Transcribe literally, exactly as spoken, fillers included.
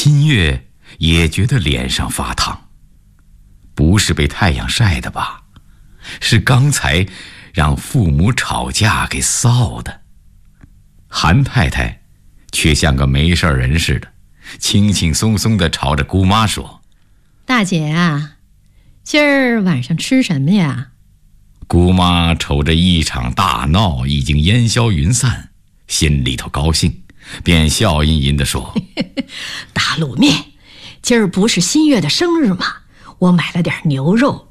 新月也觉得脸上发烫，不是被太阳晒的吧？是刚才让父母吵架给臊的。韩太太却像个没事人似的，轻轻松松地朝着姑妈说： 大姐啊，今儿晚上吃什么呀？ 姑妈瞅着一场大闹已经烟消云散，心里头高兴，便笑吟吟地说： 大卤面，今儿不是新月的生日吗？我买了点牛肉